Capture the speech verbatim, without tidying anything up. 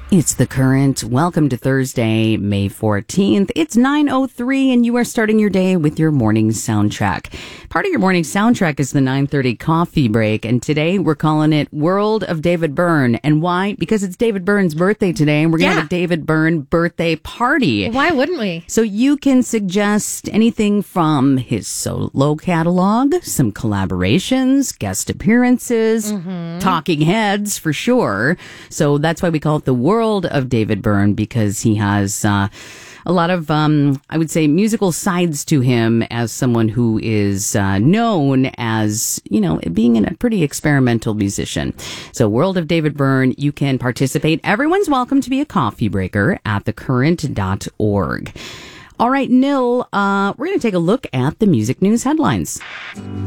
It's The Current. Welcome to Thursday, May fourteenth. It's nine oh three and you are starting your day with your morning soundtrack. Part of your morning soundtrack is the nine thirty coffee break, and today we're calling it World of David Byrne. And why? Because it's David Byrne's birthday today, and we're going to Yeah. have a David Byrne birthday party. Why wouldn't we? So you can suggest anything from his solo catalog, some collaborations, guest appearances, talking heads for sure. So that's why we call it the World of David Byrne, because he has uh, a lot of, um, I would say, musical sides to him as someone who is uh, known as, you know, being a pretty experimental musician. So World of David Byrne, you can participate. Everyone's welcome to be a coffee breaker at the current dot org. All right, Nil, uh, we're going to take a look at the music news headlines.